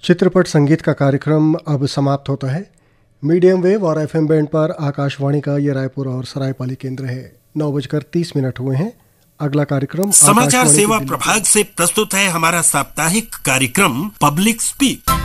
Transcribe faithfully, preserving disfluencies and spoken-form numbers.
चित्रपट संगीत का कार्यक्रम अब समाप्त होता है। मीडियम वेव और एफएम बैंड पर आकाशवाणी का ये रायपुर और सरायपाली केंद्र है। नौ बजकर तीस मिनट हुए हैं। अगला कार्यक्रम समाचार सेवा प्रभाग से प्रस्तुत है हमारा साप्ताहिक कार्यक्रम पब्लिक स्पीक।